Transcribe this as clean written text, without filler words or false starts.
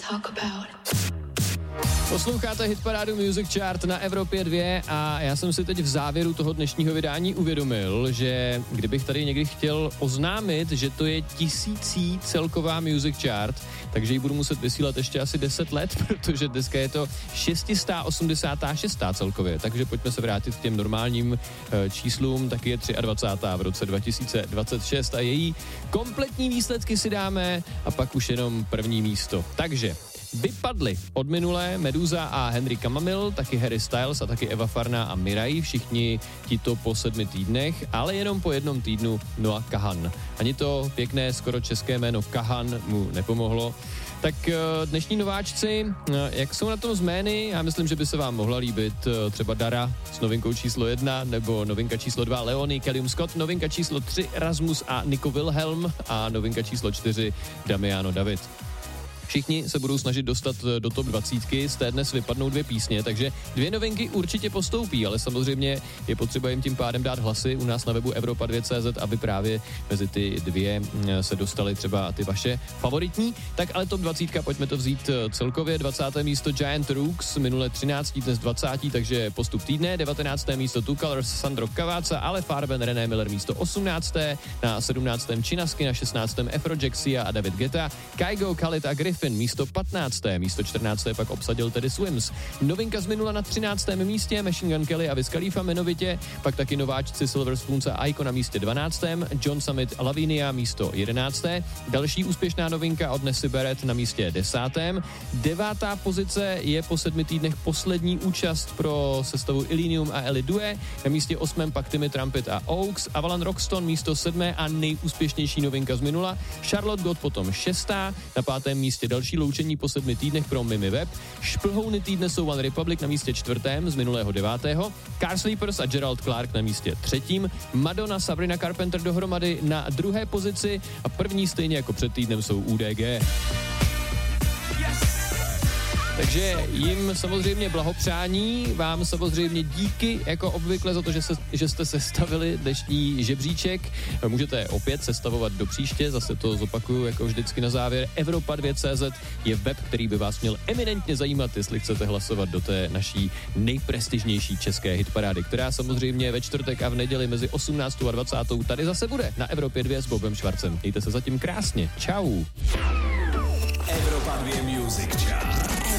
Posloucháte hitparádu Music Chart na Evropě 2 a já jsem si teď v závěru toho dnešního vydání uvědomil, že kdybych tady někdy chtěl oznámit, že to je 1000. celková Music Chart, takže ji budu muset vysílat ještě asi 10 let, protože dneska je to 686. celkově, takže pojďme se vrátit k těm normálním číslům, taky je 23. v roce 2026 a její kompletní výsledky si dáme a pak už jenom první místo. Takže vypadli od minulé Meduza a Henry Kamamil, taky Harry Styles a taky Eva Farná a Mirai, všichni tito po 7 týdnech, ale jenom po jednom týdnu Noah Kahan. Ani to pěkné skoro české jméno Kahan mu nepomohlo. Tak dnešní nováčci, jak jsou na tom z jmény? Já myslím, že by se vám mohla líbit třeba Dara s novinkou číslo 1, nebo novinka číslo 2 Leonie Callum Scott, novinka číslo 3 Rasmus a Nico Wilhelm a novinka číslo 4 Damiano David. Všichni se budou snažit dostat do top 20, z té dnes vypadnou 2 písně, takže 2 novinky určitě postoupí, ale samozřejmě je potřeba jim tím pádem dát hlasy u nás na webu Evropa2.cz, aby právě mezi ty 2 se dostaly třeba ty vaše favoritní. Tak ale top 20, pojďme to vzít celkově. 20. místo Giant Rooks, minule 13, dnes 20, takže postup týdne. 19. místo Two Colors Sandro Cavazza, Ale Farben, René Miller místo 18. Na 17. Činasky, na 16. Afrojaxia a David Guetta, Kygo, Khalid a Griffin místo 15. Místo 14. pak obsadil tedy Swims. Novinka z minula na 13. místě Machine Gun Kelly a Wiz Khalifa jmenovitě, pak taky nováčci Silver Spoons a Icon na místě 12. John Summit a Lavinia místo 11. Další úspěšná novinka od Nessie Barrett na místě 10. 9. pozice je po 7 týdnech poslední účast pro sestavu Illenium a Ellie Due. Na místě 8. pak Timmy Trumpet a Oaks, Avalon Roxton místo 7. a nejúspěšnější novinka z minula Charlotte God potom 6. Na 5. místě další loučení po 7 týdnech pro Mimi Web. Šplhouny týdne jsou One Republic na místě 4. z minulého 9. Car Sleepers a Gerald Clark na místě 3. Madonna, Sabrina Carpenter dohromady na 2. pozici a první stejně jako před týdnem jsou UDG. Takže jim samozřejmě blahopřání, vám samozřejmě díky jako obvykle za to, že jste sestavili dnešní žebříček. Můžete opět sestavovat do příště, zase to zopakuju jako vždycky na závěr. Evropa2.cz je web, který by vás měl eminentně zajímat, jestli chcete hlasovat do té naší nejprestižnější české hitparády, která samozřejmě ve čtvrtek a v neděli mezi 18. a 20. tady zase bude na Evropě 2 s Bobem Švarcem. Mějte se zatím krásně. Čau. Evropa 2 Music Chart.